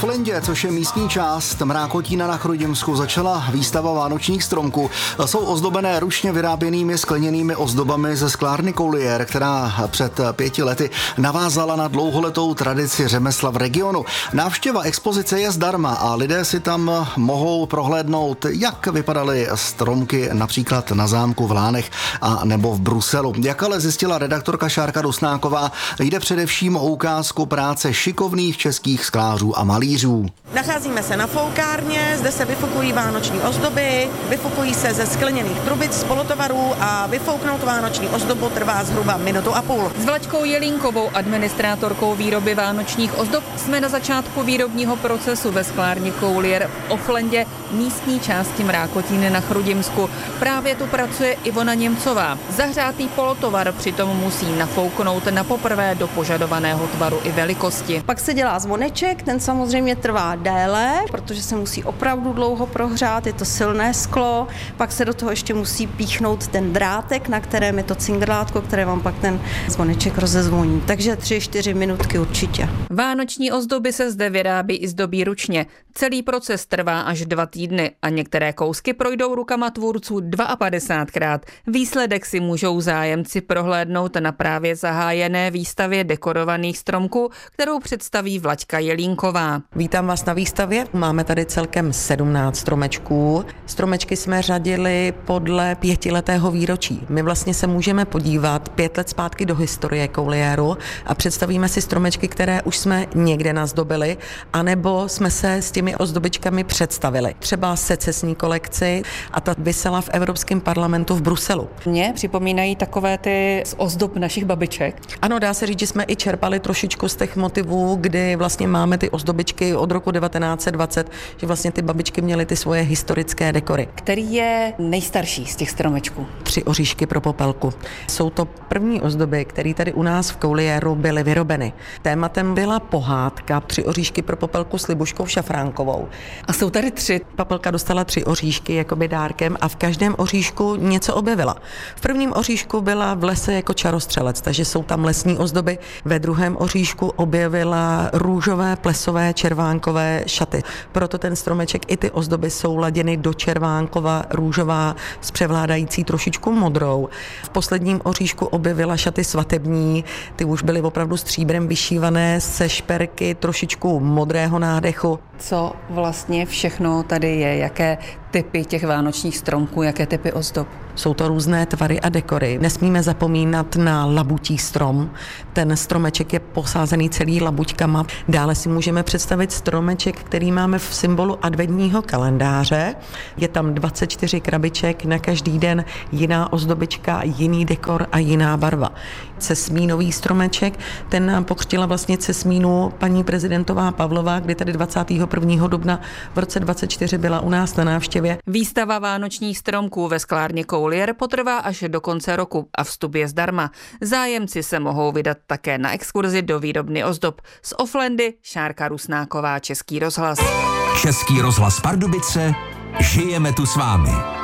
Oflendě, což je místní část Mrákotína na Chrudimsku, začala výstava vánočních stromků. Jsou ozdobené ručně vyráběnými skleněnými ozdobami ze sklárny Coulier, která před 5 lety navázala na dlouholetou tradici řemesla v regionu. Návštěva expozice je zdarma a lidé si tam mohou prohlédnout, jak vypadaly stromky například na zámku v Lánech a nebo v Bruselu. Jak ale zjistila redaktorka Šárka Rusnáková, jde především o ukázku práce šikovných českých sklářů a malířů. Nacházíme se na foukárně, zde se vyfukují vánoční ozdoby, vyfukují se ze skleněných trubic z polotovarů a vyfouknout vánoční ozdobu trvá zhruba 1,5 minuty. S Vlaďkou Jelínkovou, administrátorkou výroby vánočních ozdob, jsme na začátku výrobního procesu ve sklárně Coulier v Oflendě, místní části Mrákotíny na Chrudimsku. Právě tu pracuje Ivona Němcová. Zahřátý polotovar přitom musí nafouknout na poprvé do požadovaného tvaru i velikosti. Pak se dělá zvoneček, ten samozřejmě trvá déle, protože se musí opravdu dlouho prohřát, je to silné sklo, pak se do toho ještě musí píchnout ten drátek, na kterém je to cingrlátko, které vám pak ten zvoneček rozezvoní. Takže 3-4 minutky určitě. Vánoční ozdoby se zde vyrábí i zdobí ručně. Celý proces trvá až 2 týdny a některé kousky projdou rukama tvůrců 52krát. Výsledek si můžou zájemci prohlédnout na právě zahájené výstavě dekorovaných stromků, kterou představí Vlaďka Jelínková. Vítám vás na výstavě. Máme tady celkem 17 stromečků. Stromečky jsme řadili podle 5letého výročí. My vlastně se můžeme podívat 5 let zpátky do historie Coulieru a představíme si stromečky, které už jsme někde nazdobili, anebo jsme se s těmi ozdobičkami představili. Třeba secesní kolekci a ta visela v Evropském parlamentu v Bruselu. Mně připomínají takové ty z ozdob našich babiček. Ano, dá se říct, že jsme i čerpali trošičku z těch motivů, kdy vlastně máme ty ozdobičky od roku 1920, že vlastně ty babičky měly ty svoje historické dekory. Který je nejstarší z těch stromečků? 3 oříšky pro popelku. Jsou to první ozdoby, které tady u nás v Coulieru byly vyrobeny. Tématem byla pohádka 3 oříšky pro popelku s Libuškou Šafránkovou. A jsou tady 3. Popelka dostala 3 oříšky jakoby dárkem a v každém oříšku něco objevila. V prvním oříšku byla v lese jako čarostřelec, takže jsou tam lesní ozdoby. Ve druhém oříšku objevila růžové, plesové, červánkové šaty. Proto ten stromeček i ty ozdoby jsou laděny do červánkova, růžová s převládající trošičku modrou. V posledním oříšku objevila šaty svatební, ty už byly opravdu stříbrem vyšívané se šperky trošičku modrého nádechu. Co vlastně všechno tady je, jaké typy těch vánočních stromků, jaké typy ozdob? Jsou to různé tvary a dekory. Nesmíme zapomínat na labutí strom. Ten stromeček je posázený celý labuťkama. Dále si můžeme představit stromeček, který máme v symbolu adventního kalendáře. Je tam 24 krabiček, na každý den jiná ozdobička, jiný dekor a jiná barva. Cesmínový stromeček, ten nám pokřtila vlastně cesmínu paní prezidentová Pavlová, kdy tady 21. dubna v roce 24 byla u nás na návštěvě. Výstava vánočních stromků ve sklárně Coulier potrvá až do konce roku a vstup je zdarma. Zájemci se mohou vydat také na exkurzi do výrobny ozdob. Z Oflendy Šárka Rusnáková, Český rozhlas. Český rozhlas Pardubice, žijeme tu s vámi.